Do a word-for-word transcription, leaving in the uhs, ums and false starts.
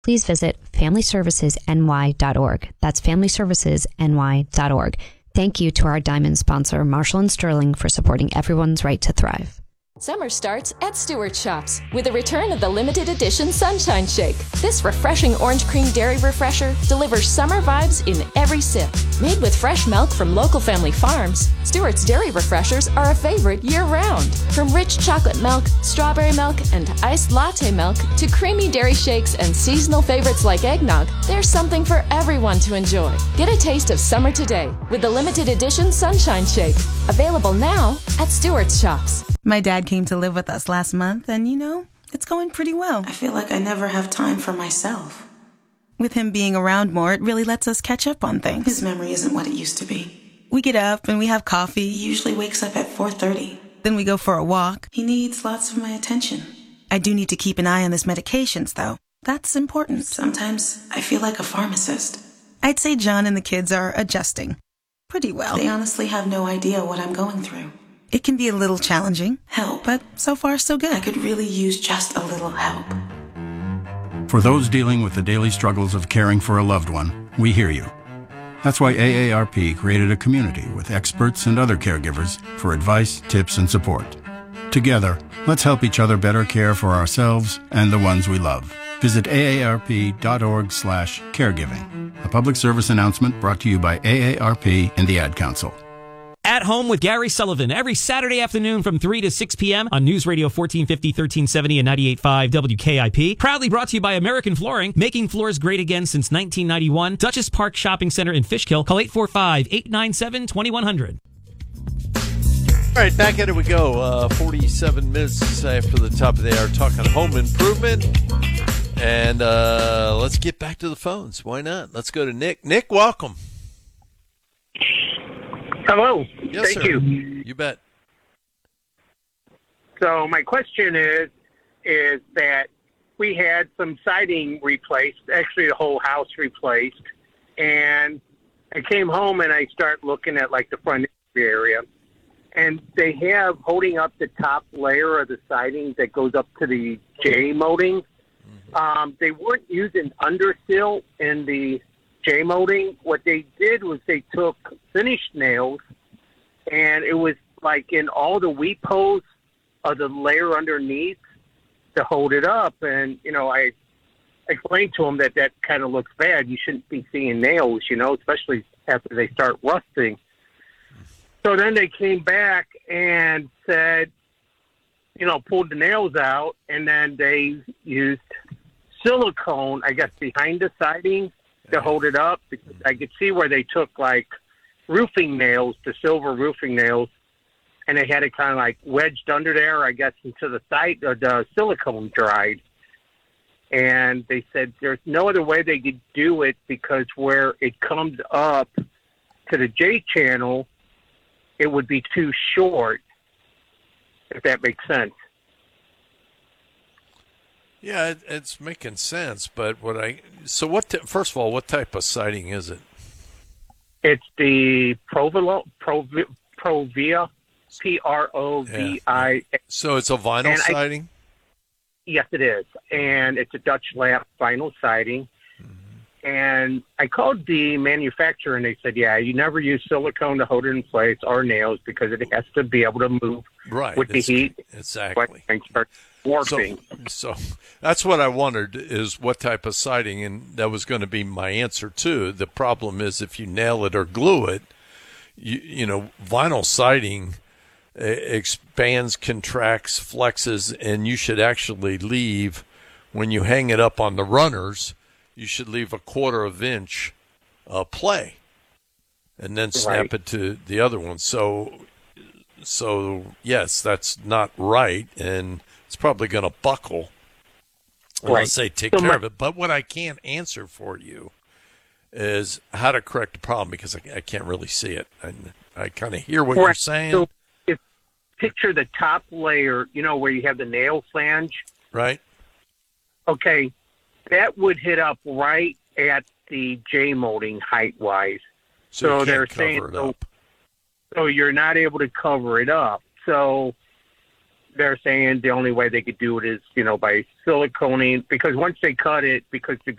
please visit family services n y dot org. That's family services n y dot org. Thank you to our Diamond sponsor, Marshall and Sterling, for supporting everyone's right to thrive. Summer starts at Stewart Shops with the return of the limited edition Sunshine Shake. This refreshing orange cream dairy refresher delivers summer vibes in every sip. Made with fresh milk from local family farms, Stewart's dairy refreshers are a favorite year-round. From rich chocolate milk, strawberry milk, and iced latte milk to creamy dairy shakes and seasonal favorites like eggnog, there's something for everyone to enjoy. Get a taste of summer today with the limited edition Sunshine Shake. Available now at Stewart's Shops. My dad came to live with us last month, and you know, it's going pretty well. I feel like I never have time for myself. With him being around more, it really lets us catch up on things. His memory isn't what it used to be. We get up and we have coffee. He usually wakes up at four thirty. Then we go for a walk. He needs lots of my attention. I do need to keep an eye on his medications, though. That's important. Sometimes I feel like a pharmacist. I'd say John and the kids are adjusting pretty well. They honestly have no idea what I'm going through. It can be a little challenging. Help. But so far, so good. I could really use just a little help. For those dealing with the daily struggles of caring for a loved one, we hear you. That's why A A R P created a community with experts and other caregivers for advice, tips, and support. Together, let's help each other better care for ourselves and the ones we love. Visit A A R P dot org slash caregiving. A public service announcement brought to you by A A R P and the Ad Council. At Home with Gary Sullivan, every Saturday afternoon from three to six p.m. on News Radio fourteen fifty, thirteen seventy, and ninety-eight point five W K I P. Proudly brought to you by American Flooring, making floors great again since nineteen ninety-one. Dutchess Park Shopping Center in Fishkill. Call eight four five, eight nine seven, two one zero zero. All right, back at it we go. Uh, forty-seven minutes after the top of the hour, talking home improvement. And uh, let's get back to the phones. Why not? Let's go to Nick. Nick, welcome. Hello. Yes, Thank sir. you. You bet. So my question is, is that we had some siding replaced, actually the whole house replaced, and I came home and I start looking at like the front area, and they have holding up the top layer of the siding that goes up to the J molding. Mm-hmm. Um, they weren't using undersill in the J molding. What they did was they took finished nails, and it was like in all the weep holes of the layer underneath to hold it up. And, you know, I explained to them that that kind of looks bad. You shouldn't be seeing nails, you know, especially after they start rusting. So then they came back and said, you know, pulled the nails out, and then they used silicone, I guess, behind the siding to hold it up, because I could see where they took like roofing nails, the silver roofing nails, and they had it kind of like wedged under there, I guess, until the side or the silicone dried. And they said there's no other way they could do it, because where it comes up to the J channel, it would be too short, if that makes sense. Yeah, it, it's making sense, but what I so what? T- first of all, what type of siding is it? It's the Provolo, Provi, Provia, P R O V I. Yeah. So it's a vinyl and siding? I, yes, it is, and it's a Dutch lap vinyl siding. Mm-hmm. And I called the manufacturer, and they said, "Yeah, you never use silicone to hold it in place or nails, because it has to be able to move right. with it's, the heat." Exactly. And start warping. So, so that's what I wondered, is what type of siding, and that was going to be my answer too. The problem is if you nail it or glue it, you, you know, vinyl siding uh, expands, contracts, flexes, and you should actually leave, when you hang it up on the runners, you should leave a quarter of inch uh, play, and then snap right. it to the other one. So, so yes, that's not right, and it's probably going to buckle unless right. they take so care my, of it. But what I can't answer for you is how to correct the problem, because I, I can't really see it. I, I kind of hear what right. you're saying. So if, picture the top layer, you know, where you have the nail flange. Right. Okay, that would hit up right at the J molding height-wise. So, so you they're can't saying, cover it so, up. so you're not able to cover it up. So they're saying the only way they could do it is, you know, by siliconing, because once they cut it, because the